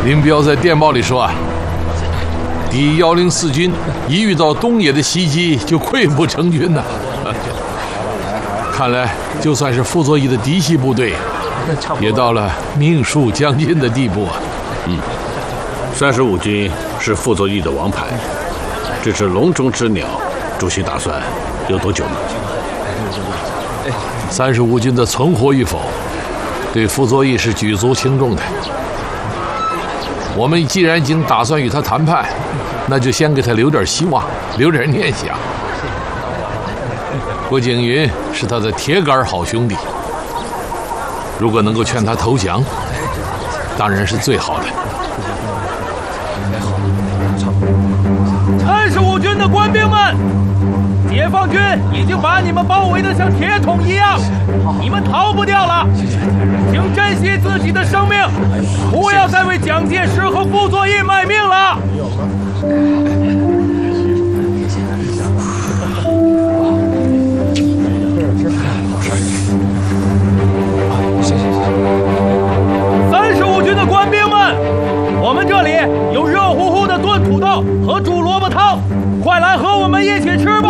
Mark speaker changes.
Speaker 1: 林彪在电报里说啊，第104军一遇到东野的袭击就溃不成军呐。看来就算是傅作义的嫡系部队，也到了命数将尽的地步啊。
Speaker 2: 35军是傅作义的王牌，这只笼中之鸟，主席打算有多久呢
Speaker 1: ？35军的存活与否，对傅作义是举足轻重的。我们既然已经打算与他谈判，那就先给他留点希望，留点念想。郭景云是他的铁杆好兄弟，如果能够劝他投降，当然是最好的。
Speaker 3: 35军的官兵们，解放军已经把你们包围得像铁桶一样，你们逃不掉了。请珍惜自己的生命，不要再为蒋介石和傅作义卖命了。35军的官兵们，我们这里有热乎乎的炖土豆和煮萝卜汤，快来和我们一起吃吧。